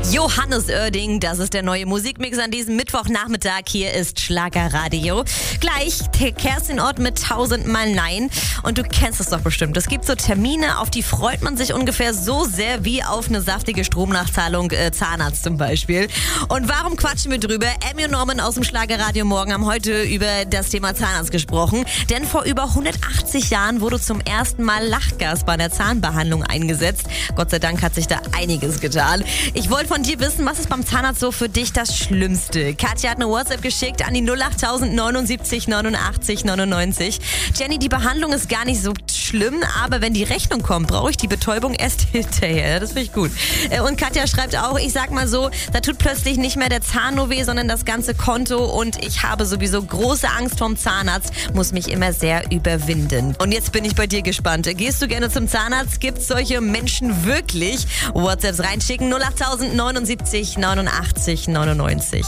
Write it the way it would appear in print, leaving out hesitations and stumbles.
Johannes Oerding, das ist der neue Musikmix an diesem Mittwochnachmittag. Hier ist Schlagerradio. Gleich Kerstin Ott mit 1000-mal Nein. Und du kennst es doch bestimmt. Es gibt so Termine, auf die freut man sich ungefähr so sehr wie auf eine saftige Stromnachzahlung, Zahnarzt zum Beispiel. Und warum quatschen wir drüber? Emmy und Norman aus dem Schlagerradio Morgen haben heute über das Thema Zahnarzt gesprochen. Denn vor über 180 Jahren wurde zum ersten Mal Lachgas bei einer Zahnbehandlung eingesetzt. Gott sei Dank hat sich da einiges getan. Ich wollte von dir wissen, was ist beim Zahnarzt so für dich das Schlimmste? Katja hat eine WhatsApp geschickt an die 08000 79 89 99. Jenny, die Behandlung ist gar nicht so schlimm, aber wenn die Rechnung kommt, brauche ich die Betäubung erst hinterher. Das finde ich gut. Und Katja schreibt auch, ich sag mal so, da tut plötzlich nicht mehr der Zahn nur weh, sondern das ganze Konto und ich habe sowieso große Angst vorm Zahnarzt, muss mich immer sehr überwinden. Und jetzt bin ich bei dir gespannt. Gehst du gerne zum Zahnarzt? Gibt es solche Menschen wirklich? WhatsApps reinschicken 08000 79 89 99.